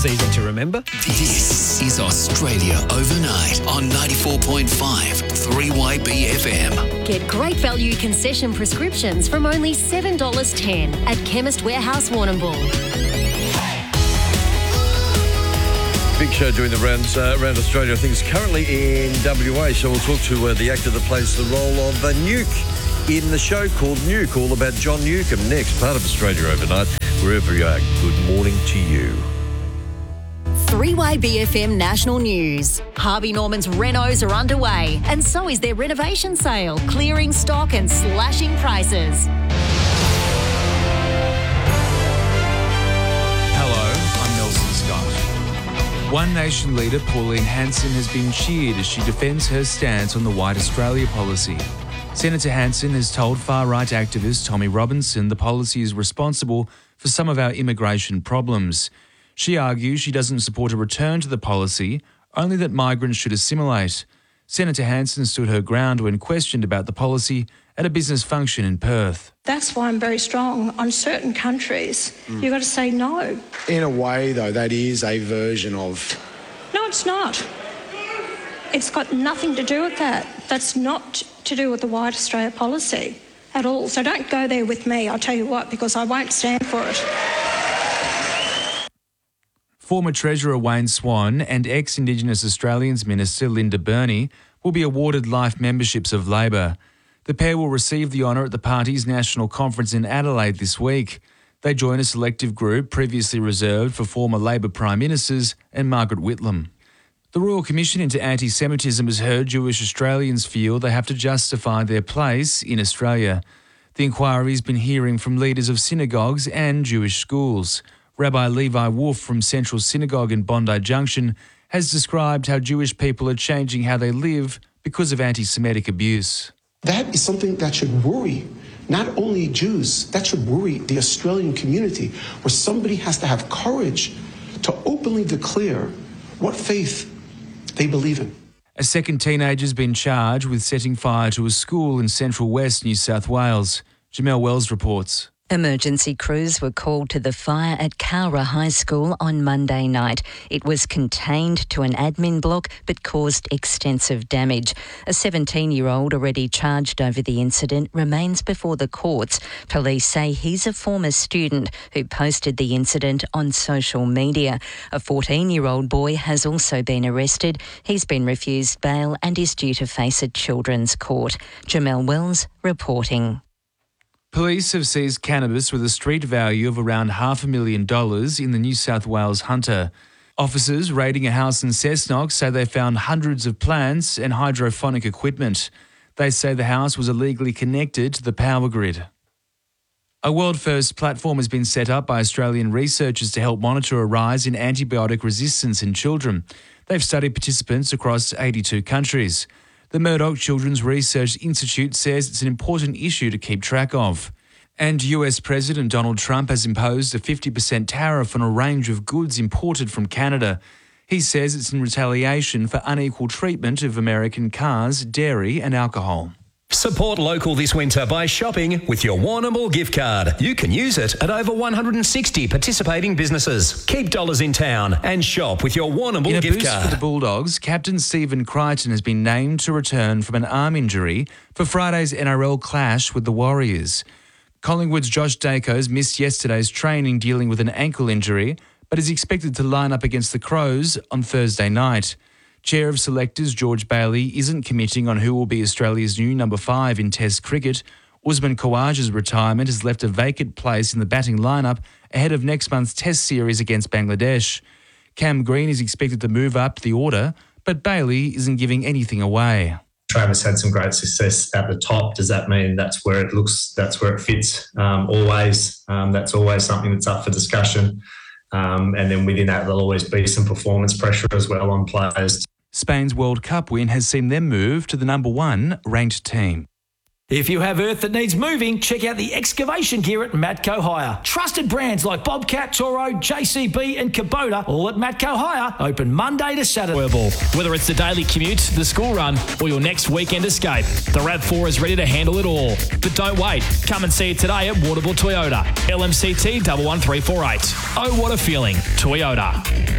It's easy to remember. This is Australia Overnight on 94.5 3YB FM. Get great value concession prescriptions from only $7.10 at Chemist Warehouse Warrnambool. Big show doing the rounds around Australia. I think it's currently in WA, so we'll talk to the actor that plays the role of Nuke in the show called Nuke, all about John Newcombe next, part of Australia Overnight. Wherever you are, good morning to you. 3YBFM National News. Harvey Norman's renos are underway, and so is their renovation sale, clearing stock and slashing prices. Hello, I'm Nelson Scott. One Nation leader, Pauline Hanson, has been cheered as she defends her stance on the White Australia policy. Senator Hanson has told far-right activist Tommy Robinson the policy is responsible for some of our immigration problems. She argues she doesn't support a return to the policy, only that migrants should assimilate. Senator Hanson stood her ground when questioned about the policy at a business function in Perth. That's why I'm very strong on certain countries. You've got to say no. In a way, though, that is a version of... No, it's not. It's got nothing to do with that. That's not to do with the White Australia policy at all. So don't go there with me, I'll tell you what, because I won't stand for it. Former Treasurer Wayne Swan and ex-Indigenous Australians Minister Linda Burney will be awarded life memberships of Labor. The pair will receive the honour at the party's national conference in Adelaide this week. They join a selective group previously reserved for former Labor Prime Ministers and Margaret Whitlam. The Royal Commission into Anti-Semitism has heard Jewish Australians feel they have to justify their place in Australia. The inquiry has been hearing from leaders of synagogues and Jewish schools. Rabbi Levi Wolf from Central Synagogue in Bondi Junction has described how Jewish people are changing how they live because of anti-Semitic abuse. That is something that should worry not only Jews, that should worry the Australian community, where somebody has to have courage to openly declare what faith they believe in. A second teenager has been charged with setting fire to a school in Central West New South Wales. Jamelle Wells reports. Emergency crews were called to the fire at Cowra High School on Monday night. It was contained to an admin block but caused extensive damage. A 17-year-old already charged over the incident remains before the courts. Police say he's a former student who posted the incident on social media. A 14-year-old boy has also been arrested. He's been refused bail and is due to face a children's court. Jamelle Wells reporting. Police have seized cannabis with a street value of around $500,000 in the New South Wales Hunter. Officers raiding a house in Cessnock say they found hundreds of plants and hydrophonic equipment. They say the house was illegally connected to the power grid. A world-first platform has been set up by Australian researchers to help monitor a rise in antibiotic resistance in children. They've studied participants across 82 countries. The Murdoch Children's Research Institute says it's an important issue to keep track of. And US President Donald Trump has imposed a 50% tariff on a range of goods imported from Canada. He says it's in retaliation for unequal treatment of American cars, dairy and alcohol. Support local this winter by shopping with your Warrnambool gift card. You can use it at over 160 participating businesses. Keep dollars in town and shop with your Warrnambool gift card. In a boost for the Bulldogs, Captain Stephen Crichton has been named to return from an arm injury for Friday's NRL clash with the Warriors. Collingwood's Josh Dacos missed yesterday's training dealing with an ankle injury, but is expected to line up against the Crows on Thursday night. Chair of Selectors George Bailey isn't committing on who will be Australia's new number 5 in Test cricket. Usman Khawaja's retirement has left a vacant place in the batting lineup ahead of next month's Test series against Bangladesh. Cam Green is expected to move up the order, but Bailey isn't giving anything away. Travis had some great success at the top. Does that mean that's where it looks, that's where it fits? Always. That's always something that's up for discussion. And then within that, there'll always be some performance pressure as well on players. Spain's World Cup win has seen them move to the number 1 ranked team. If you have earth that needs moving, check out the excavation gear at Matco Hire. Trusted brands like Bobcat, Toro, JCB and Kubota, all at Matco Hire, open Monday to Saturday. Whether it's the daily commute, the school run or your next weekend escape, the RAV4 is ready to handle it all. But don't wait. Come and see it today at Warrnambool Toyota. LMCT 11348. Oh, what a feeling. Toyota.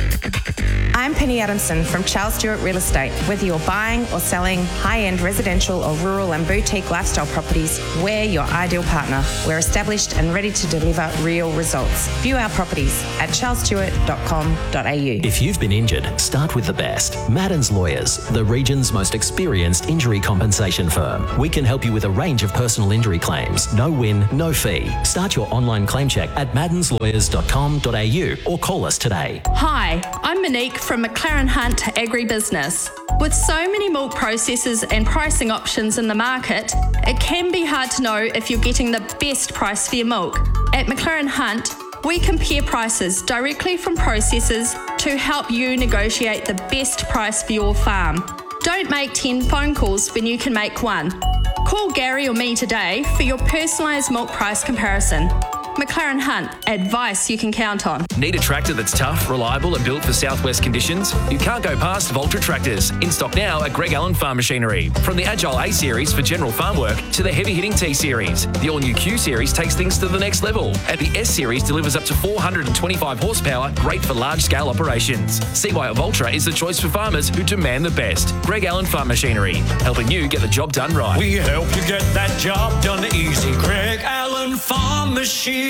I'm Penny Adamson from Charles Stewart Real Estate. Whether you're buying or selling high-end residential or rural and boutique lifestyle properties, we're your ideal partner. We're established and ready to deliver real results. View our properties at charlesstewart.com.au. If you've been injured, start with the best. Madden's Lawyers, the region's most experienced injury compensation firm. We can help you with a range of personal injury claims. No win, no fee. Start your online claim check at maddenslawyers.com.au or call us today. Hi, I'm Monique from McLaren Hunt Agribusiness. With so many milk processors and pricing options in the market, it can be hard to know if you're getting the best price for your milk. At McLaren Hunt, we compare prices directly from processors to help you negotiate the best price for your farm. Don't make 10 phone calls when you can make one. Call Gary or me today for your personalised milk price comparison. McLaren Hunt, advice you can count on. Need a tractor that's tough, reliable and built for southwest conditions? You can't go past Voltra tractors. In stock now at Greg Allen Farm Machinery. From the Agile A Series for general farm work to the heavy-hitting T Series. The all-new Q Series takes things to the next level. And the S Series delivers up to 425 horsepower, great for large-scale operations. See why Voltra is the choice for farmers who demand the best. Greg Allen Farm Machinery, helping you get the job done right. We help you get that job done easy. Greg Allen Farm Machinery.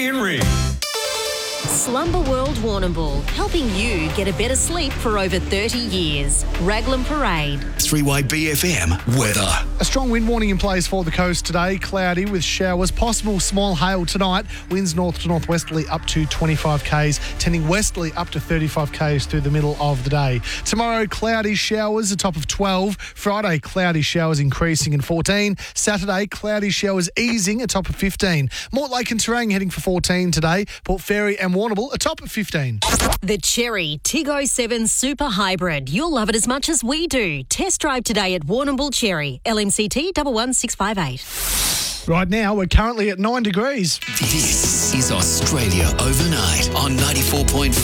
Slumber World Warrnambool, helping you get a better sleep for over 30 years. Raglan Parade. 3YBFM weather. A strong wind warning in place for the coast today. Cloudy with showers, possible small hail tonight. Winds north to northwesterly up to 25 k's, tending westerly up to 35 k's through the middle of the day. Tomorrow, cloudy showers, a top of 12. Friday, cloudy showers increasing in 14. Saturday, cloudy showers easing, a top of 15. Mortlake and Terang heading for 14 today. Port Fairy and Warrnambool, a top of 15. The Cherry Tiggo 7 Super Hybrid. You'll love it as much as we do. Test drive today at Warrnambool Cherry. LMCT 11658. Right now, we're currently at 9 degrees. This is Australia Overnight on 94.5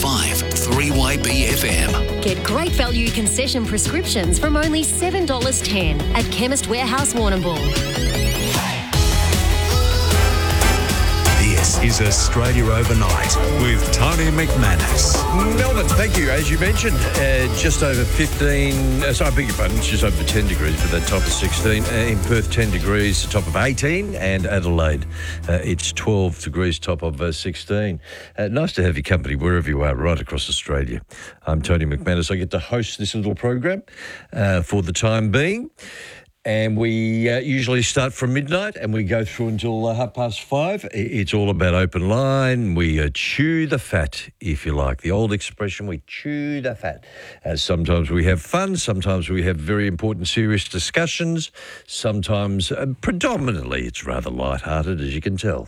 3YBFM. Get great value concession prescriptions from only $7.10 at Chemist Warehouse Warrnambool. This is Australia Overnight with Tony McManus. Melbourne, thank you. As you mentioned, just over 15, sorry, I beg your pardon, it's just over 10 degrees, but that top of 16. In Perth, 10 degrees, top of 18. And Adelaide, it's 12 degrees, top of 16. Nice to have your company wherever you are, right across Australia. I'm Tony McManus. I get to host this little program for the time being. And we usually start from midnight and we go through until 5:30. It's all about open line. We chew the fat, if you like. The old expression, we chew the fat. Sometimes we have fun. Sometimes we have very important, serious discussions. Sometimes, predominantly, it's rather lighthearted, as you can tell.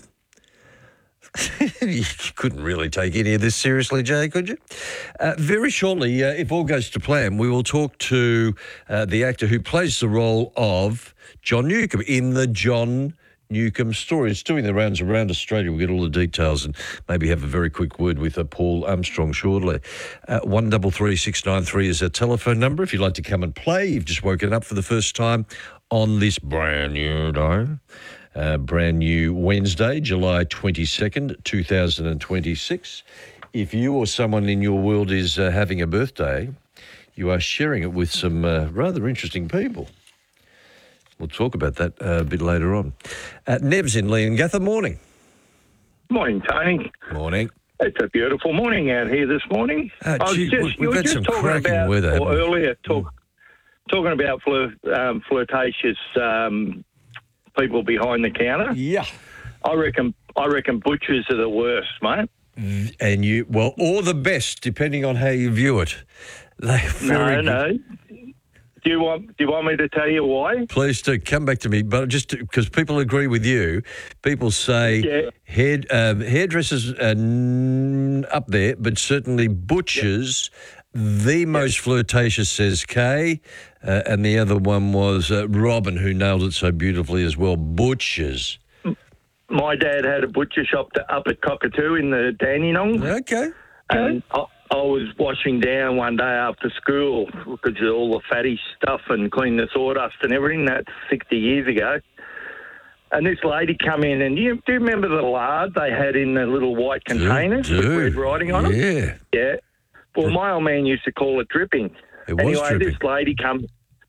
You couldn't really take any of this seriously, Jay, could you? Very shortly, if all goes to plan, we will talk to the actor who plays the role of John Newcombe in the John Newcombe story. It's doing the rounds around Australia. We'll get all the details and maybe have a very quick word with Paul Armstrong shortly. 133693 is our telephone number. If you'd like to come and play, you've just woken up for the first time on this brand new day. Brand new Wednesday, July 22nd, 2026. If you or someone in your world is having a birthday, you are sharing it with some rather interesting people. We'll talk about that a bit later on. Neb's in Leongatha. Morning. Morning, Tony. Morning. It's a beautiful morning out here this morning. We've had some cracking weather. Earlier, talking about flirtatious people behind the counter. Yeah. I reckon butchers are the worst, mate. And or the best, depending on how you view it. No. Do you want me to tell you why? Please do. Come back to me. But just because people agree with you, people say hairdressers are up there, but certainly butchers The most flirtatious, says Kay, and the other one was Robin, who nailed it so beautifully as well. Butchers. My dad had a butcher shop up at Cockatoo in the Dandenong. Okay. And I was washing down one day after school because of all the fatty stuff and clean the sawdust and everything. That's 60 years ago. And this lady come in, and do you remember the lard they had in the little white containers with red writing on them? Yeah. Yeah. Well, my old man used to call it dripping. It was anyway, dripping. this lady come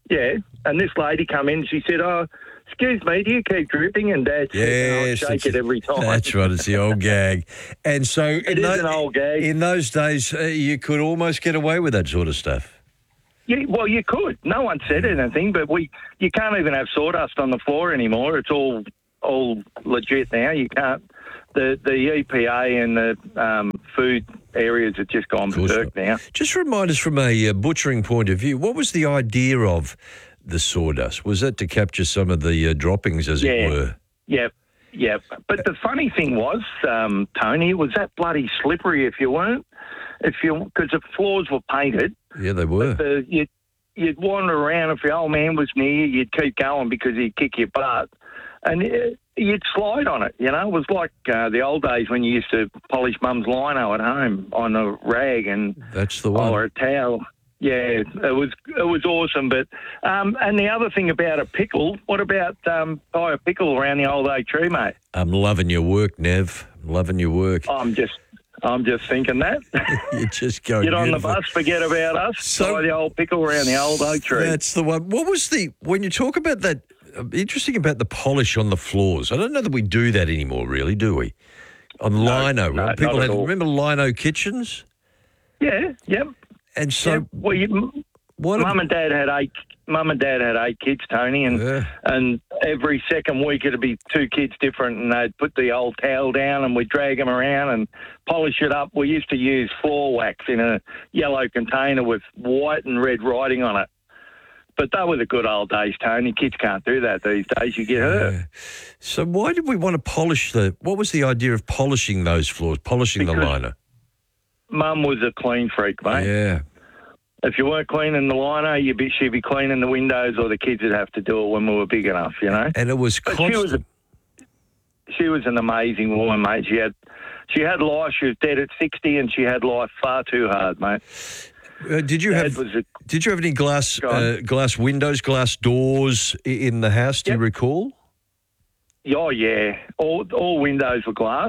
in, she said, "Oh, excuse me, do you keep dripping?" And Dad said, Yes, "I shake it every time." That's right, it's the old gag. And so It is an old gag. In those days, you could almost get away with that sort of stuff. Yeah, well, you could. No one said anything, but you can't even have sawdust on the floor anymore. It's all legit now. You can't. The EPA and the food areas have just gone berserk now. Just remind us from a butchering point of view, what was the idea of the sawdust? Was that to capture some of the droppings, as it were? Yep. But the funny thing was, Tony, it was that bloody slippery because the floors were painted. Yeah, they were. But you'd wander around. If your old man was near you, you'd keep going because he'd kick your butt. And you'd slide on it, It was like the old days when you used to polish mum's lino at home on a rag that's the one. Or a towel. Yeah, it was awesome. But and the other thing about a pickle, what about buy a pickle around the old oak tree, mate? I'm loving your work, Nev. I'm loving your work. I'm just thinking that. You just go. Get on the bus, forget about us. Buy the old pickle around the old oak tree. That's the one. What was when you talk about that? Interesting about the polish on the floors. I don't know that we do that anymore, really, do we? On lino. No, People not at all. remember lino kitchens? Yeah, yep. And so, Mum and Dad had 8 kids, Tony, and every second week it'd be 2 kids different, and they'd put the old towel down and we'd drag them around and polish it up. We used to use floor wax in a yellow container with white and red writing on it. But that were the good old days, Tony. Kids can't do that these days. You get hurt. So why did we want to polish what was the idea of polishing those floors, polishing the lino? Mum was a clean freak, mate. Yeah. If you weren't cleaning the lino, she'd be cleaning the windows, or the kids would have to do it when we were big enough, And it was constant. She was an amazing woman, mate. She had life. She was dead at 60, and she had life far too hard, mate. Did you have any glass windows, glass doors in the house? Do you recall? Oh yeah, all windows were glass.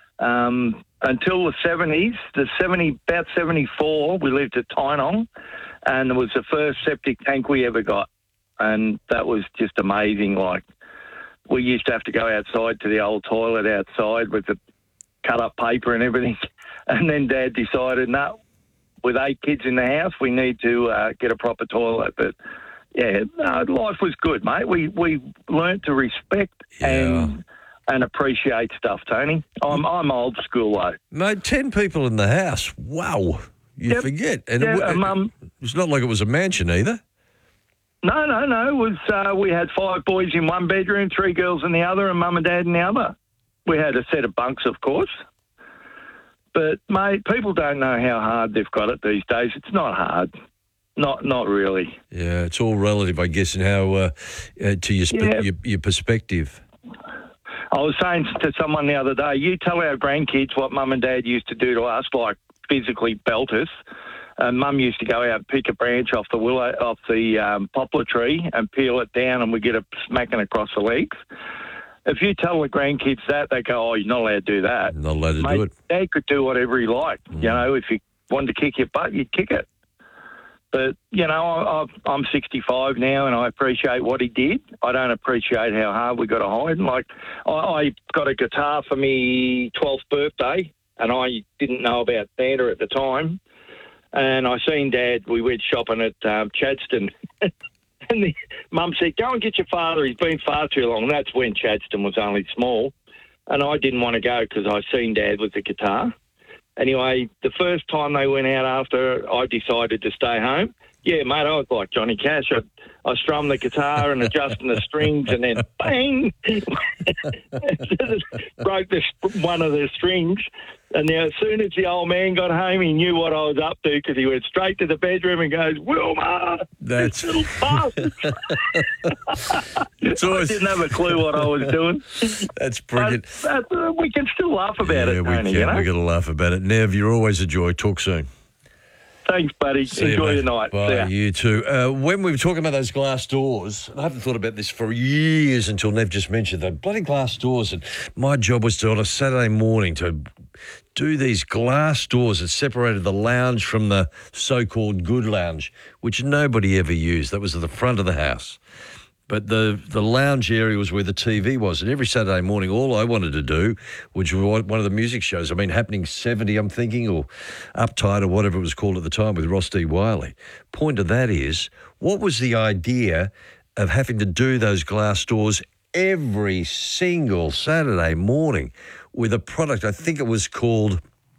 Until the 70s, about 74, we lived at Tynong, and it was the first septic tank we ever got, and that was just amazing. Like, we used to have to go outside to the old toilet outside with the cut up paper and everything, and then Dad decided, no. With 8 kids in the house, we need to get a proper toilet. But, life was good, mate. We learnt to respect and appreciate stuff, Tony. I'm old school, though. Mate, 10 people in the house. Wow. You forget. And it's not like it was a mansion either. No. It was, we had 5 boys in one bedroom, 3 girls in the other, and Mum and Dad in the other. We had a set of bunks, of course. But, mate, people don't know how hard they've got it these days. It's not hard. Not really. Yeah, it's all relative, I guess, and how to your perspective. I was saying to someone the other day, you tell our grandkids what Mum and Dad used to do to us, like physically belt us. And Mum used to go out and pick a branch off the poplar tree and peel it down, and we get it smacking across the legs. If you tell the grandkids that, they go, "Oh, you're not allowed to do that." Not allowed to do it. Dad could do whatever he liked. If you wanted to kick your butt, you'd kick it. But, I'm 65 now, and I appreciate what he did. I don't appreciate how hard we got to hide. Like, I got a guitar for me 12th birthday, and I didn't know about Santa at the time. And I seen Dad, we went shopping at Chadstone. And the Mum said, "Go and get your father. He's been far too long." And that's when Chadstone was only small. And I didn't want to go because I seen Dad with the guitar. Anyway, the first time they went out after I decided to stay home, Yeah, mate, I was like Johnny Cash. I strummed the guitar and adjusting the strings, and then bang, broke one of the strings. And now, as soon as the old man got home, he knew what I was up to because he went straight to the bedroom and goes, "Wilma, that's little bastard." I didn't have a clue what I was doing. That's brilliant. But we can still laugh about it, Tony. We can. We're going to laugh about it. Nev, you're always a joy. Talk soon. Thanks, buddy. Enjoy your night. Bye, you too. When we were talking about those glass doors, and I haven't thought about this for years until Nev just mentioned the bloody glass doors, and my job was to, on a Saturday morning, to do these glass doors that separated the lounge from the so-called good lounge, which nobody ever used. That was at the front of the house. But the lounge area was where the TV was. And every Saturday morning, all I wanted to do, which was one of the music shows, Happening 70, I'm thinking, or Uptight or whatever it was called at the time with Ross D. Wiley. Point of that is, what was the idea of having to do those glass doors every single Saturday morning with a product? I think it was called,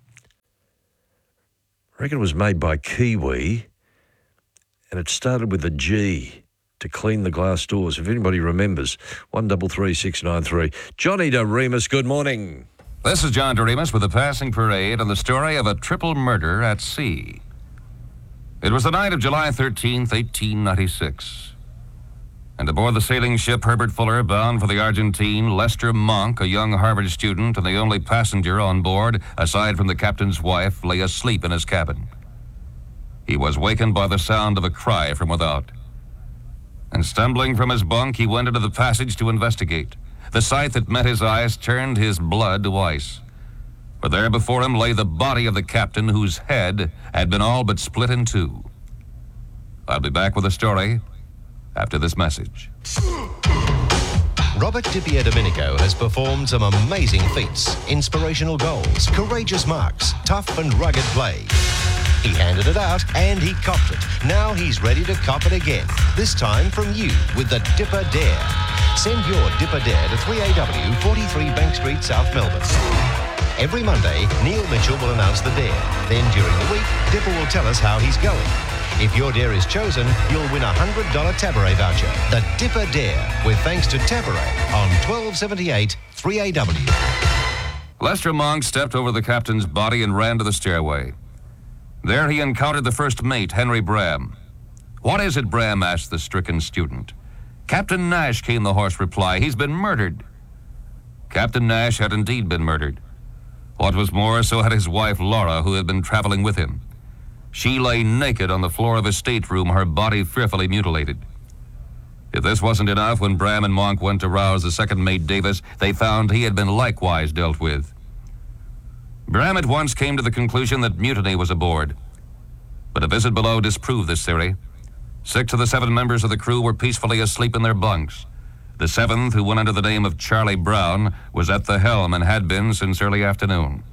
I reckon it was made by Kiwi, and it started with a G. To clean the glass doors. If anybody remembers, 133693. Johnny DeRemus, good morning. This is John DeRemus with a passing parade on the story of a triple murder at sea. It was the night of July 13th, 1896. And aboard the sailing ship Herbert Fuller, bound for the Argentine, Lester Monk, a young Harvard student and the only passenger on board, aside from the captain's wife, lay asleep in his cabin. He was wakened by the sound of a cry from without. And stumbling from his bunk, he went into the passage to investigate. The sight that met his eyes turned his blood to ice. For there before him lay the body of the captain whose head had been all but split in two. I'll be back with a story after this message. Robert Di Domenico has performed some amazing feats, inspirational goals, courageous marks, tough and rugged play. He handed it out and he copped it. Now he's ready to cop it again, this time from you with the Dipper Dare. Send your Dipper Dare to 3AW 43 Bank Street, South Melbourne. Every Monday, Neil Mitchell will announce the dare. Then during the week, Dipper will tell us how he's going. If your dare is chosen, you'll win a $100 Tabaret voucher. The Dipper Dare, with thanks to Tabaret on 1278 3AW. Lester Monk stepped over the captain's body and ran to the stairway. There he encountered the first mate, Henry Bram. "What is it, Bram?" asked the stricken student. "Captain Nash," came the hoarse reply. "He's been murdered." Captain Nash had indeed been murdered. What was more, so had his wife, Laura, who had been traveling with him. She lay naked on the floor of his stateroom, her body fearfully mutilated. If this wasn't enough, when Bram and Monk went to rouse the second mate, Davis, they found he had been likewise dealt with. Bram at once came to the conclusion that mutiny was aboard. But a visit below disproved this theory. 6 of the 7 members of the crew were peacefully asleep in their bunks. The 7th, who went under the name of Charlie Brown, was at the helm and had been since early afternoon.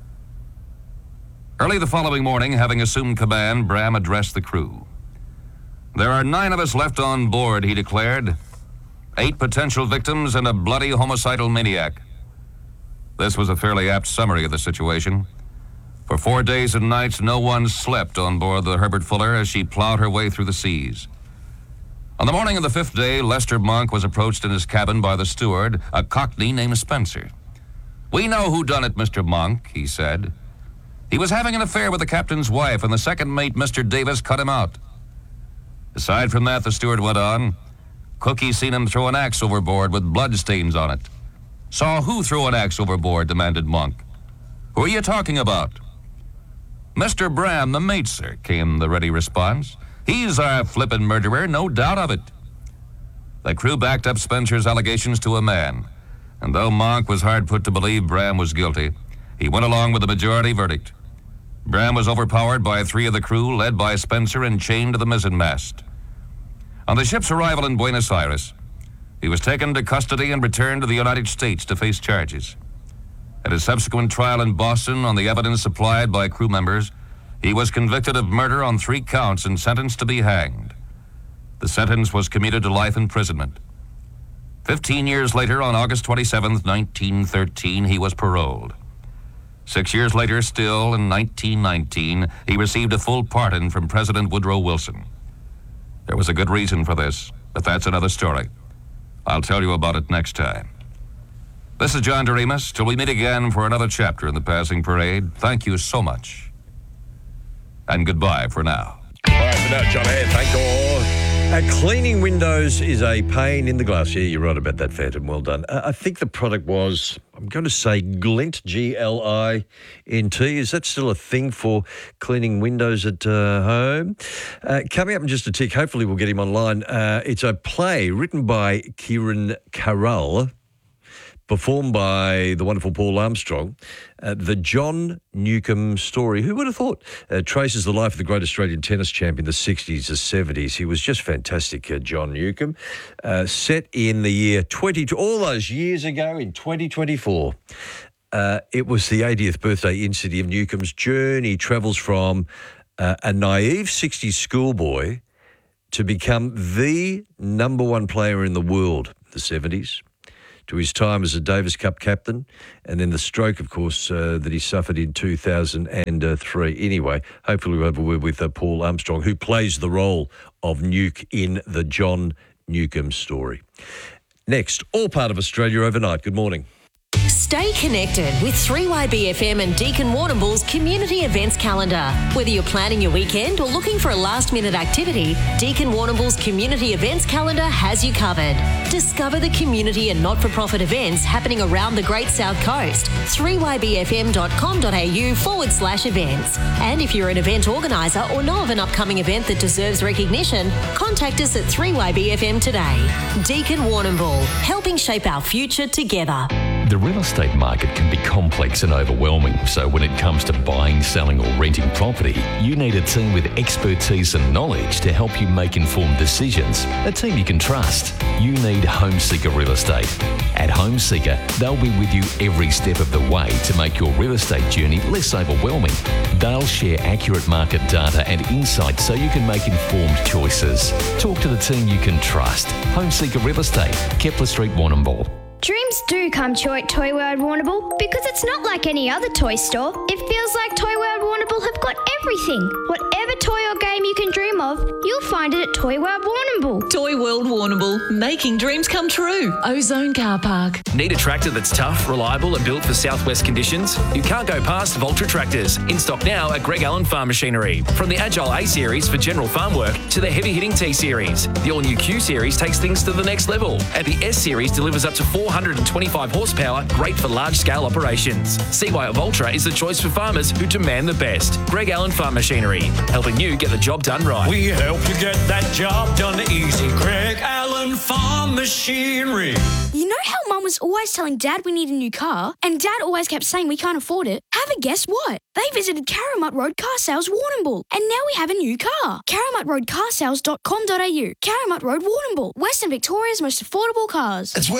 Early the following morning, having assumed command, Bram addressed the crew. "There are 9 of us left on board," he declared. 8 potential victims and a bloody homicidal maniac. This was a fairly apt summary of the situation. For 4 days and nights, no one slept on board the Herbert Fuller as she plowed her way through the seas. On the morning of the 5th day, Lester Monk was approached in his cabin by the steward, a Cockney named Spencer. "We know who done it, Mr. Monk," he said. "He was having an affair with the captain's wife, and the second mate, Mr. Davis, cut him out." Aside from that, the steward went on, "Cookie seen him throw an axe overboard with bloodstains on it." "Saw who threw an axe overboard?" demanded Monk. "Who are you talking about?" "Mr. Bram, the mate, sir," came the ready response. "He's our flippin' murderer, no doubt of it." The crew backed up Spencer's allegations to a man, and though Monk was hard put to believe Bram was guilty, he went along with the majority verdict. Bram was overpowered by 3 of the crew, led by Spencer, and chained to the mizzenmast. On the ship's arrival in Buenos Aires, he was taken to custody and returned to the United States to face charges. At his subsequent trial in Boston on the evidence supplied by crew members, he was convicted of murder on 3 counts and sentenced to be hanged. The sentence was commuted to life imprisonment. 15 years later, on August 27, 1913, he was paroled. 6 years later, still in 1919, he received a full pardon from President Woodrow Wilson. There was a good reason for this, but that's another story. I'll tell you about it next time. This is John Doremus. Till we meet again for another chapter in the Passing Parade, thank you so much. And goodbye for now. All right, for now, John, thank you. Cleaning windows is a pain in the glass. Yeah, you're right about that, Phantom. Well done. I think the product was, I'm going to say Glint, Glint. Is that still a thing for cleaning windows at home? Coming up in just a tick, hopefully we'll get him online. It's a play written by Kieran Carrull, performed by the wonderful Paul Armstrong. The John Newcombe story, who would have thought, traces the life of the great Australian tennis champ in the 60s and 70s. He was just fantastic, John Newcombe. Set in the year all those years ago in 2024. It was the 80th birthday in City of Newcombe's journey. Travels from a naive 60s schoolboy to become the number one player in the world in the 70s. To his time as a Davis Cup captain, and then the stroke, of course, that he suffered in 2003. Anyway, hopefully we'll have a word with Paul Armstrong, who plays the role of Nuke in the John Newcombe story. Next, all part of Australia overnight. Good morning. Stay connected with 3YBFM and Deakin Warrnambool's community events calendar. Whether you're planning your weekend or looking for a last-minute activity, Deakin Warrnambool's community events calendar has you covered. Discover the community and not-for-profit events happening around the Great South Coast. 3ybfm.com.au/events. And if you're an event organiser or know of an upcoming event that deserves recognition, contact us at 3YBFM today. Deakin Warrnambool, helping shape our future together. The real estate market can be complex and overwhelming, so when it comes to buying, selling or renting property, you need a team with expertise and knowledge to help you make informed decisions, a team you can trust. You need Homeseeker Real Estate. At Homeseeker, they'll be with you every step of the way to make your real estate journey less overwhelming. They'll share accurate market data and insights so you can make informed choices. Talk to the team you can trust. Homeseeker Real Estate, Kepler Street, Warrnambool. Dreams do come true at Toy World Warrnambool because it's not like any other toy store. It feels like Toy World Warrnambool have got everything. Whatever toy or game you can dream of, you'll find it at Toy World Warrnambool. Toy World Warrnambool, making dreams come true. Ozone Car Park. Need a tractor that's tough, reliable and built for southwest conditions? You can't go past Voltra Tractors. In stock now at Greg Allen Farm Machinery. From the Agile A Series for general farm work to the heavy-hitting T Series. The all-new Q Series takes things to the next level. And the S Series delivers up to 425 horsepower, great for large-scale operations. See why Voltra is the choice for farmers who demand the best. Greg Allen Farm Machinery, helping you get the job done right. We help you get that job done easy. Greg Allen Farm Machinery. You know how Mum was always telling Dad we need a new car, and Dad always kept saying we can't afford it? Have a guess what? They visited Caramut Road Car Sales, Warrnambool, and now we have a new car. CaramutRoadCarsales.com.au. Caramut Road, Warrnambool, Western Victoria's most affordable cars.